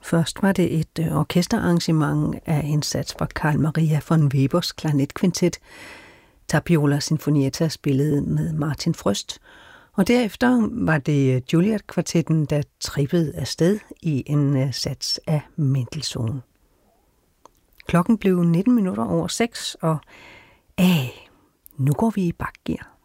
Først var det et orkesterarrangement af en sats fra Carl Maria von Webers klarinetkvintet. Tapiola Sinfonietta spillede med Martin Frøst, og derefter var det Juilliard-kvartetten, der trippede afsted i en sats af Mendelssohn. Klokken blev 19 minutter over 6, og nu går vi i bakgear.